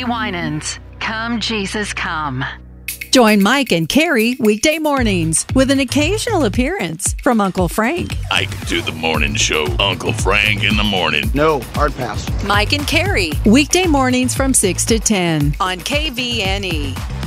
Winans. Come, Jesus, come. Join Mike and Carrie weekday mornings with an occasional appearance from Uncle Frank. I can do the morning show. Uncle Frank in the morning. No, hard pass. Mike and Carrie weekday mornings from 6 to 10 on KVNE.